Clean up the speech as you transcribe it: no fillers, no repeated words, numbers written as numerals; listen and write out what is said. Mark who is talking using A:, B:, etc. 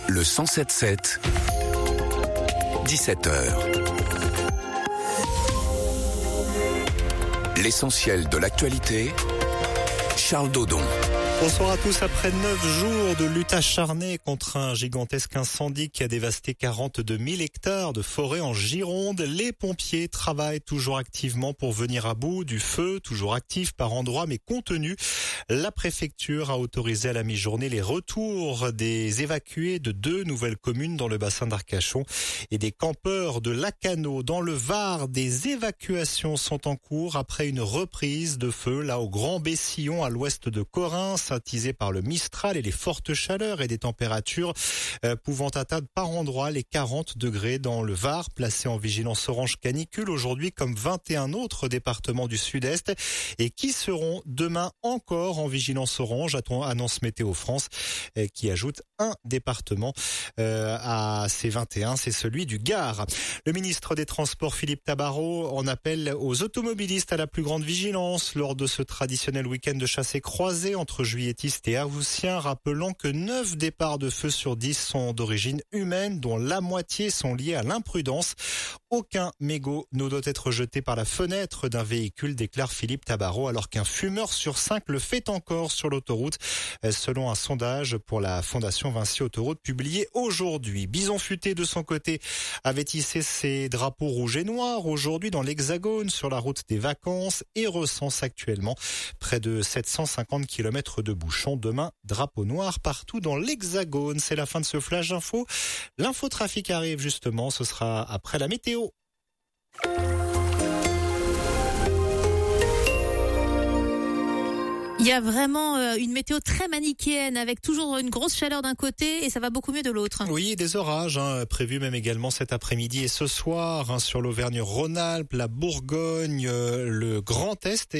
A: Le 107.7, 17h. L'essentiel de l'actualité, Charles Dodon.
B: Bonsoir à tous. Après 9 jours de lutte acharnée contre un gigantesque incendie qui a dévasté 42 000 hectares de forêt en Gironde, les pompiers travaillent toujours activement pour venir à bout du feu, toujours actif par endroits mais contenu. La préfecture a autorisé à la mi-journée les retours des évacués de 2 nouvelles communes dans le bassin d'Arcachon et des campeurs de Lacanau dans le Var. Des évacuations sont en cours après une reprise de feu là au Grand Bessillon à l'ouest de Correns, attisé par le Mistral et les fortes chaleurs et des températures pouvant atteindre par endroits les 40 degrés dans le Var, placé en vigilance orange canicule aujourd'hui comme 21 autres départements du sud-est et qui seront demain encore en vigilance orange, annonce Météo France, qui ajoute un département à ces 21, c'est celui du Gard. Le ministre des Transports Philippe Tabarot en appelle aux automobilistes à la plus grande vigilance lors de ce traditionnel week-end de chassé croisé entre juilletistes et haussiens, rappelant que 9 départs de feu sur 10 sont d'origine humaine, dont la moitié sont liés à l'imprudence. Aucun mégot ne doit être jeté par la fenêtre d'un véhicule, déclare Philippe Tabarot, alors qu'un fumeur sur 5 le fait encore sur l'autoroute, selon un sondage pour la Fondation Vinci Autoroute publié aujourd'hui. Bison Futé, de son côté, avait tissé ses drapeaux rouges et noirs aujourd'hui dans l'Hexagone sur la route des vacances et recense actuellement près de 750 km de bouchons. Demain, drapeau noir partout dans l'Hexagone. C'est la fin de ce flash info. L'infotrafic arrive justement, ce sera après la météo.
C: Il y a vraiment une météo très manichéenne avec toujours une grosse chaleur d'un côté et ça va beaucoup mieux de l'autre.
B: Oui, des orages prévus même également cet après-midi et ce soir sur l'Auvergne-Rhône-Alpes, la Bourgogne, le Grand Est.